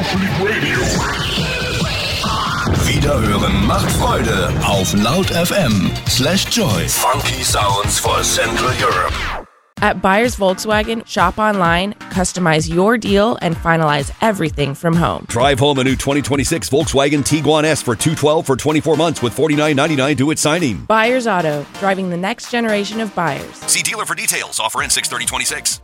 Wiederhören macht Freude auf laut.fm/joy. Funky Sounds for Central Europe. At Buyers Volkswagen, shop online, customize your deal, and finalize everything from home. Drive home a new 2026 Volkswagen Tiguan S for $212 for 24 months with $49.99 due at signing. Buyers Auto, driving the next generation of buyers. See dealer for details. Offer in 6/30/26.